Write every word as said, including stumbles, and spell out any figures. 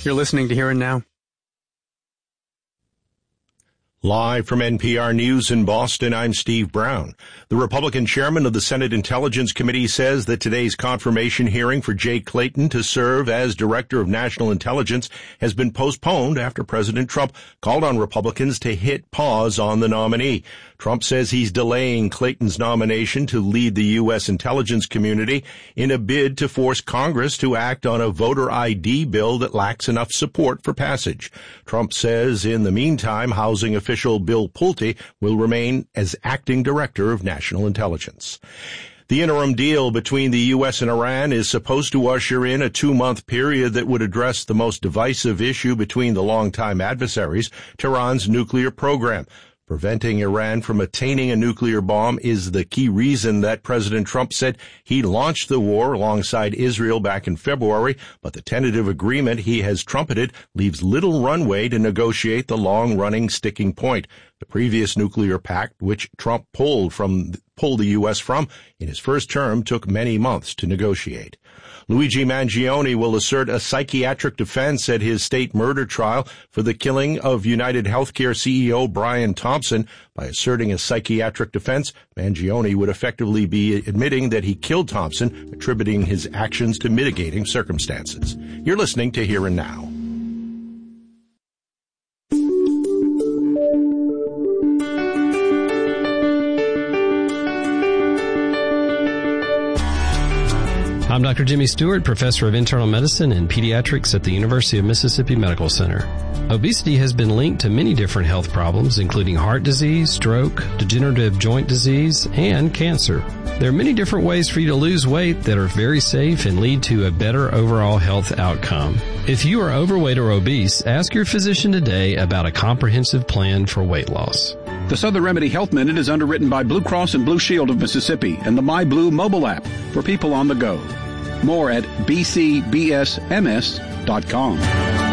You're listening to Here and Now. Live from N P R News in Boston, I'm Steve Brown. The Republican chairman of the Senate Intelligence Committee says that today's confirmation hearing for Jay Clayton to serve as Director of National Intelligence has been postponed after President Trump called on Republicans to hit pause on the nominee. Trump says he's delaying Clayton's nomination to lead the U S intelligence community in a bid to force Congress to act on a voter I D bill that lacks enough support for passage. Trump says in the meantime, housing official Bill Pulte will remain as acting director of national intelligence. The interim deal between the U S and Iran is supposed to usher in a two-month period that would address the most divisive issue between the longtime adversaries, Tehran's nuclear program. Preventing Iran from attaining a nuclear bomb is the key reason that President Trump said he launched the war alongside Israel back in February, but the tentative agreement he has trumpeted leaves little runway to negotiate the long-running sticking point. The previous nuclear pact, which Trump pulled from pulled the U S from in his first term, took many months to negotiate. Luigi Mangione will assert a psychiatric defense at his state murder trial for the killing of United Healthcare C E O Brian Thompson. By asserting a psychiatric defense, Mangione would effectively be admitting that he killed Thompson, attributing his actions to mitigating circumstances. You're listening to Here and Now. I'm Doctor Jimmy Stewart, professor of internal medicine and pediatrics at the University of Mississippi Medical Center. Obesity has been linked to many different health problems, including heart disease, stroke, degenerative joint disease, and cancer. There are many different ways for you to lose weight that are very safe and lead to a better overall health outcome. If you are overweight or obese, ask your physician today about a comprehensive plan for weight loss. The Southern Remedy Health Minute is underwritten by Blue Cross and Blue Shield of Mississippi and the MyBlue mobile app for people on the go. More at b c b s m s dot com.